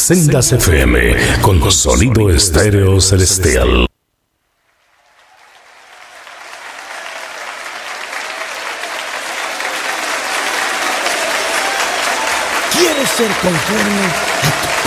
Sendas FM con sonido estéreo celestial. ¿Quieres ser conforme a tu